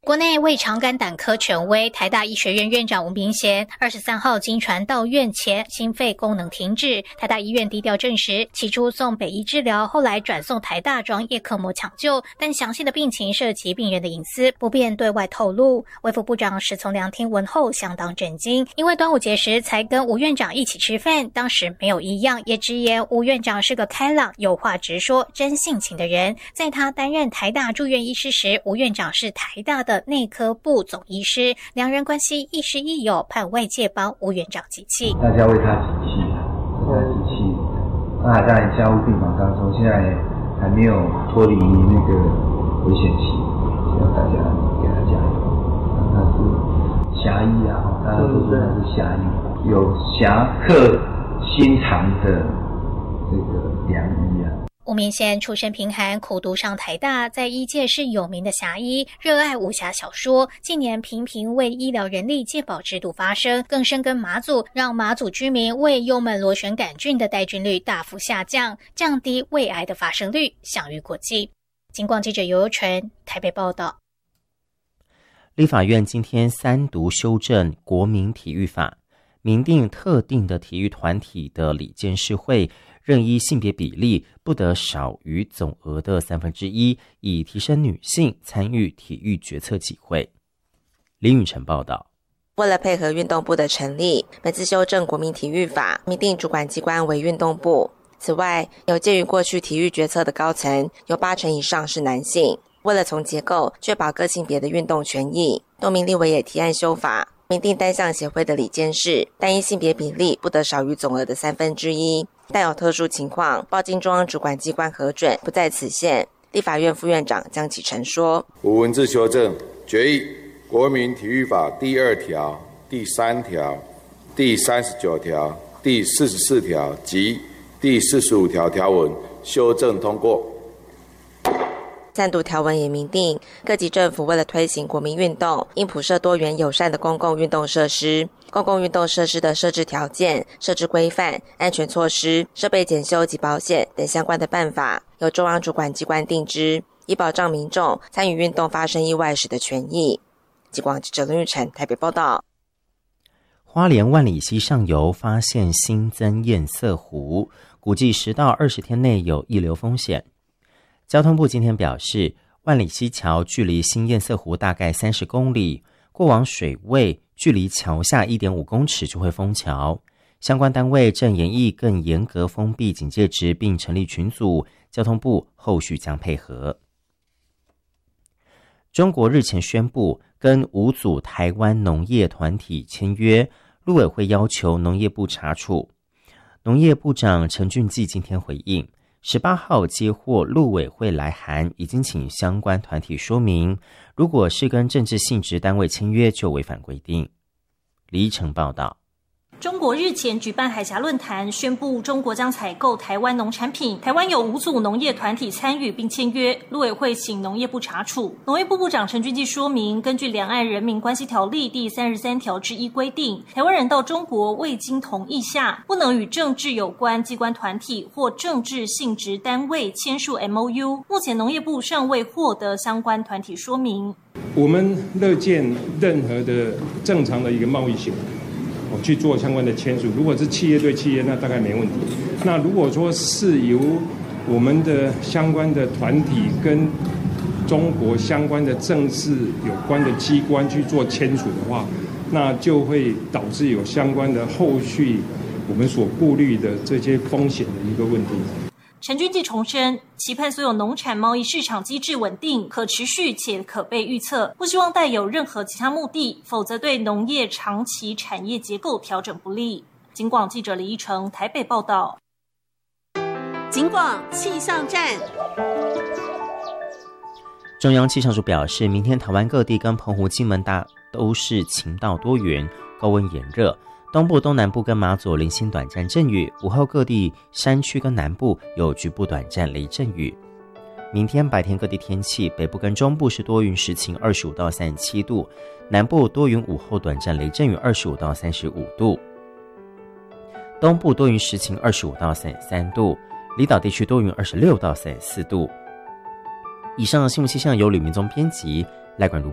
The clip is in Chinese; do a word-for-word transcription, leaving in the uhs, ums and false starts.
国内胃肠肝胆科权威台大医学院院长吴明贤二十三号经传到院前心肺功能停滞，台大医院低调证实，起初送北医治疗，后来转送台大装叶克膜抢救，但详细的病情涉及病人的隐私，不便对外透露。卫福部长石从良听闻后相当震惊，因为端午节时才跟吴院长一起吃饭，当时没有异样，也直言吴院长是个开朗、有话直说、真性情的人。在他担任台大住院医师时，吴院长是台大的内科部总医师，两人关系亦师亦友，盼外界帮吴院长集气。 大家为他集气，为他集气。他还在加护病房当中，现在还没有脱离那个危险期，希望大家给他加油。他是侠义啊，大家都说他是侠义，有侠客心肠的这个良医啊。 吴明贤出身贫寒，苦读上台大，在医界是有名的侠医，热爱武侠小说。近年频频为医疗人力健保制度发声，更深耕马祖，让马祖居民为幽门螺旋杆菌的带菌率大幅下降，降低胃癌的发生率，享誉国际。警广记者游游纯台北报道。 立法院今天三读修正国民体育法，明定特定的体育团体的理监事会任意性别比例不得少于总额的三分之一，以提升女性参与体育决策机会。林允晨报道。 为了配合运动部的成立，本次修正国民体育法，明定主管机关为运动部。此外，有鉴于过去体育决策的高层有八成以上是男性，为了从结构确保各性别的运动权益，多名立委也提案修法，明定单项协会的理监事单一性别比例不得少于总额的三分之一，但有特殊情况报经中央主管机关核准不在此限。立法院副院长江启臣说， 无文字修正决议国民体育法第二条、第三条、第三十九条、第四十四条及第四十五条条文修正通过。 三读条文也明定，各级政府为了推行国民运动，应普设多元友善的公共运动设施。公共运动设施的设置条件、设置规范、安全措施、设备检修及保险等相关的办法，由中央主管机关定之，以保障民众参与运动发生意外时的权益。警广记者林玉成台北报道。 花莲万里溪上游发现新增堰塞湖，估计十到二十天内有溢流风险。交通部今天表示，万里溪桥距离新堰塞湖大概三十公里，过往水位距离桥下 一点五公尺就会封桥。相关单位正研议更严格封闭警戒值，并成立群组，交通部后续将配合。中国日前宣布跟五组台湾农业团体签约，陆委会要求农业部查处。农业部长陈俊基今天回应，十八号接获陆委会来函，已经请相关团体说明，如果是跟政治性质单位签约，就违反规定。李依晨报道。 中国日前举办海峡论坛，宣布中国将采购台湾农产品。台湾有五组农业团体参与并签约，陆委会请农业部查处。农业部部长陈俊基说明，根据《两岸人民关系条例》第三十三条之一规定，台湾人到中国未经同意下，不能与政治有关机关团体或政治性质单位签署 M O U。目前农业部尚未获得相关团体说明。 我们乐见任何的正常的一个贸易行为去做相关的签署，如果是企业对企业，那大概没问题。那如果说是由我们的相关的团体跟中国相关的政治有关的机关去做签署的话，那就会导致有相关的后续我们所顾虑的这些风险的一个问题。 陈俊基重申，期盼所有农产贸易市场机制稳定、可持续且可被预测，不希望带有任何其他目的，否则对农业长期产业结构调整不利。警广记者李依成台北报道。 警广气象站。 中央气象署表示，明天台湾各地跟澎湖、金门大都是晴到多云，高温炎热。东部、东南部跟马祖零星短暂阵雨，午后各地山区跟南部有局部短暂雷阵雨。明天白天各地天气，北部跟中部是多云时晴，二十五到三十七度；南部多云，午后短暂雷阵雨，二十五到三十五度。东部多云时晴，二十五到三十三度；离岛地区多云，二十六到三十四度。以上新闻气象由吕明宗编辑，赖管如